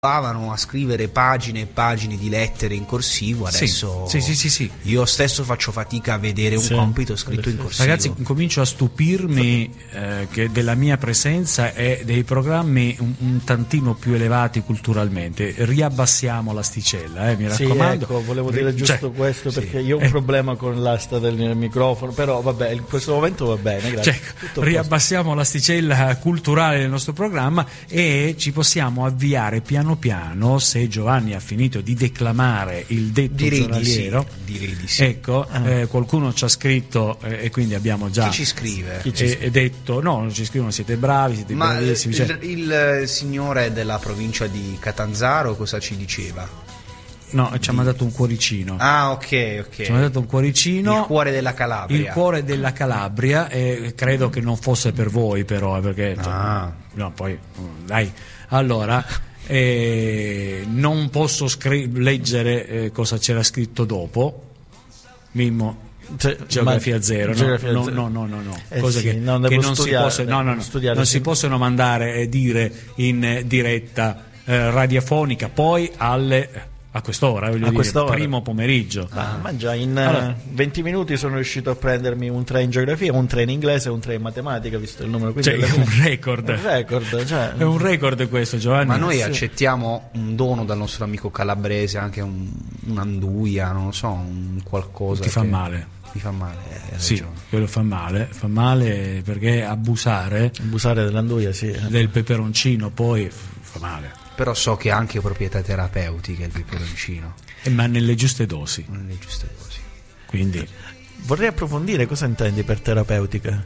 a scrivere pagine e pagine di lettere in corsivo, adesso sì. Io stesso faccio fatica a vedere un compito scritto in corsivo. Ragazzi, comincio a stupirmi che della mia presenza e dei programmi un tantino più elevati culturalmente. Riabbassiamo l'asticella, mi raccomando. Ecco, volevo dire giusto questo, perché io ho un problema con l'asta del microfono, però vabbè, in questo momento va bene, grazie. Riabbassiamo l'asticella culturale del nostro programma e ci possiamo avviare piano piano, se Giovanni ha finito di declamare il detto giornaliero. Direi di sì. Ecco, qualcuno ci ha scritto e quindi abbiamo già. Chi ci scrive? Detto, no, non ci scrivono, siete bravi, siete bravissimi. Il signore della provincia di Catanzaro cosa ci diceva? No, ci ha mandato un cuoricino. Ah, ok. Ci ha mandato un cuoricino. Il cuore della Calabria. Il cuore della Calabria, credo che non fosse per voi, però, perché. No, poi, dai. Allora. Non posso leggere cosa c'era scritto dopo. Mimmo, geografia zero. No. Cose che non si possono mandare e dire in diretta radiofonica poi a quest'ora, primo pomeriggio. Ma già in 20 minuti sono riuscito a prendermi un 3 in geografia, un 3 in inglese e un 3 in matematica, visto il numero. È un record. È un record questo, Giovanni. Ma noi accettiamo un dono dal nostro amico calabrese, anche un'anduia, non lo so, un qualcosa. Ti fa male. Mi fa male, sì, quello fa male perché abusare dell'anduia, del peperoncino poi fa male. Però so che ha anche proprietà terapeutiche il peperoncino. Ma nelle giuste dosi. Quindi vorrei approfondire cosa intendi per terapeutica.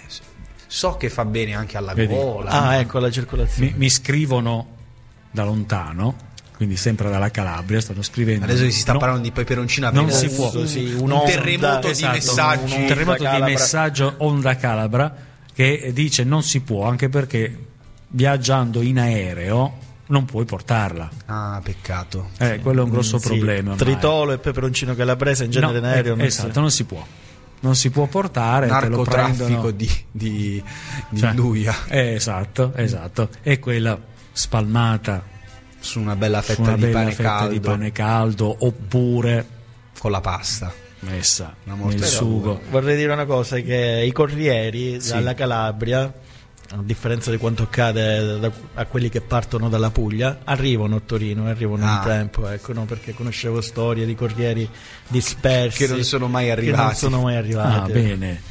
So che fa bene anche alla gola. Ecco, la circolazione. Mi scrivono da lontano, quindi sempre dalla Calabria, stanno scrivendo. Adesso si sta parlando di peperoncino, non si può. Un terremoto di messaggi. Un terremoto di messaggio onda Calabra che dice non si può, anche perché viaggiando in aereo non puoi portarla. Peccato. Quello è un grosso problema. Tritolo e peperoncino calabrese in genere in aereo non si può. Non si può portare. Narcotraffico di Nduia. Esatto. E quella spalmata su una bella fetta di pane caldo, oppure con la pasta messa nel sugo. Vorrei dire una cosa, che i corrieri dalla Calabria, a differenza di quanto accade a quelli che partono dalla Puglia, arrivano a Torino, arrivano in tempo, perché conoscevo storie di corrieri dispersi che non sono mai arrivati. Bene.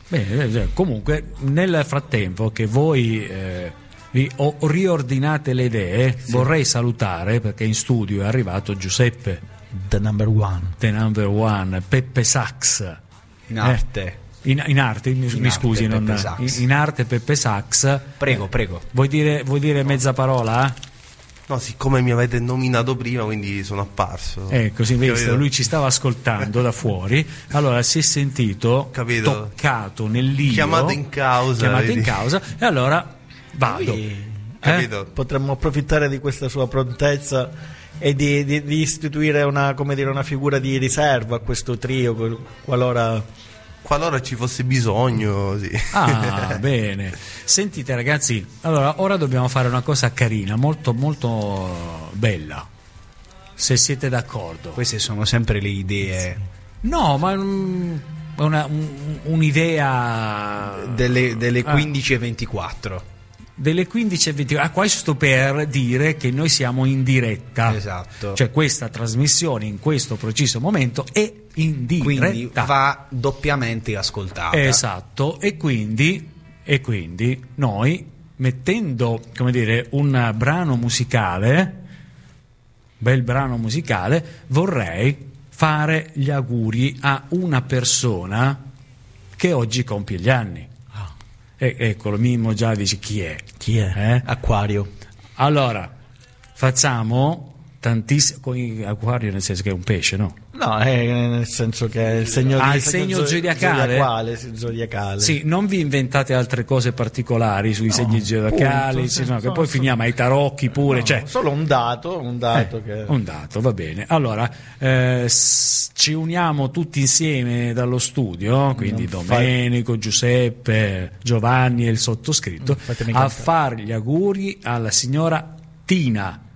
Comunque nel frattempo che voi vi riordinate le idee, vorrei salutare, perché in studio è arrivato Giuseppe, the number one, Peppe Sax in arte. In arte, mi scusi, in arte Peppe Sax. Prego. Vuoi dire mezza parola? No, siccome mi avete nominato prima, quindi sono apparso. Così visto, lui ci stava ascoltando da fuori, allora si è sentito toccato nell'io, chiamato in causa, e allora vado. Potremmo approfittare di questa sua prontezza e di istituire una figura di riserva a questo trio, qualora ci fosse bisogno. Sì. Bene. Sentite ragazzi, allora ora dobbiamo fare una cosa carina, molto molto bella, se siete d'accordo. Queste sono sempre le idee. No, ma un'idea delle 15:24. Delle 15:24. Questo per dire che noi siamo in diretta. Esatto. Cioè questa trasmissione in questo preciso momento è in diretta. Quindi va doppiamente ascoltata. Esatto. E quindi noi, mettendo, un brano musicale, bel brano musicale, vorrei fare gli auguri a una persona che oggi compie gli anni. Eccolo, Mimmo già dice chi è? Acquario. Allora facciamo tantissimo. Acquario nel senso che è un pesce, no? No, nel senso che è il segno il segno zodiacale. Zodiacale. Sì, non vi inventate altre cose partici sui segni zodiacali, che poi finiamo ai tarocchi pure. Solo un dato un dato, va bene. Allora ci uniamo tutti insieme dallo studio, quindi Domenico, Giuseppe, Giovanni e il sottoscritto, a fare gli auguri alla signora Tina